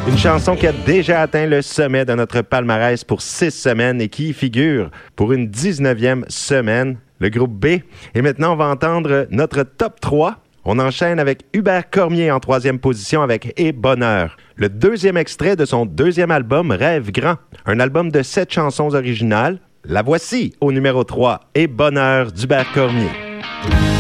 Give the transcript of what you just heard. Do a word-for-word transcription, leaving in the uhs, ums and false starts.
Une chanson qui a déjà atteint le sommet de notre palmarès pour six semaines et qui y figure pour une dix-neuvième semaine, le groupe B. Et maintenant, on va entendre notre top trois. On enchaîne avec Hubert Cormier en troisième position avec « Et Bonheur », le deuxième extrait de son deuxième album « Rêve grand », un album de sept chansons originales. La voici au numéro trois, « Et Bonheur » d'Hubert Cormier.